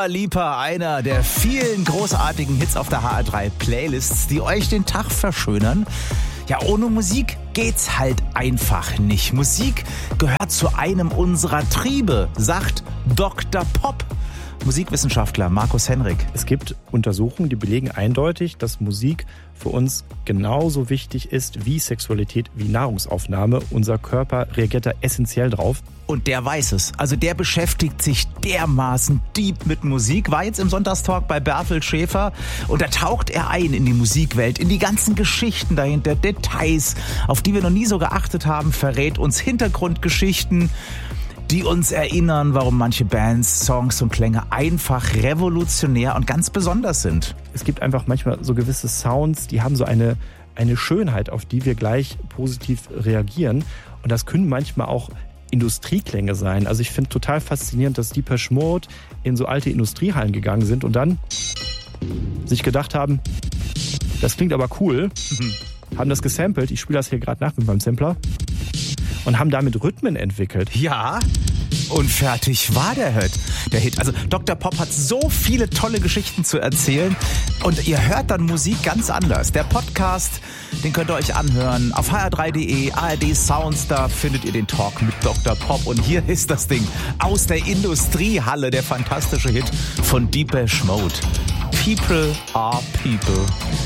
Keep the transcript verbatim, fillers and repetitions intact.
Dua Lipa, einer der vielen großartigen Hits auf der H R drei Playlists, die euch den Tag verschönern. Ja, ohne Musik geht's halt einfach nicht. Musik gehört zu einem unserer Triebe, sagt Doktor Pop. Musikwissenschaftler Markus Henrig. Es gibt Untersuchungen, die belegen eindeutig, dass Musik für uns genauso wichtig ist wie Sexualität, wie Nahrungsaufnahme. Unser Körper reagiert da essentiell drauf. Und der weiß es. Also der beschäftigt sich dermaßen deep mit Musik. War jetzt im Sonntagstalk bei Bertolt Schäfer und da taucht er ein in die Musikwelt, in die ganzen Geschichten dahinter, Details, auf die wir noch nie so geachtet haben, verrät uns Hintergrundgeschichten, die uns erinnern, warum manche Bands, Songs und Klänge einfach revolutionär und ganz besonders sind. Es gibt einfach manchmal so gewisse Sounds, die haben so eine, eine Schönheit, auf die wir gleich positiv reagieren. Und das können manchmal auch Industrieklänge sein. Also ich finde total faszinierend, dass Depeche Mode in so alte Industriehallen gegangen sind und dann sich gedacht haben, das klingt aber cool, mhm. haben das gesampelt, ich spiele das hier gerade nach mit meinem Sampler, und haben damit Rhythmen entwickelt. Ja, und fertig war der Hit. Der Hit. Also Doktor Pop hat so viele tolle Geschichten zu erzählen und ihr hört dann Musik ganz anders. Der Podcast, den könnt ihr euch anhören auf h r drei punkt d e, A R D Sounds, da findet ihr den Talk mit Doktor Pop. Und hier ist das Ding aus der Industriehalle, der fantastische Hit von Depeche Mode. People are people.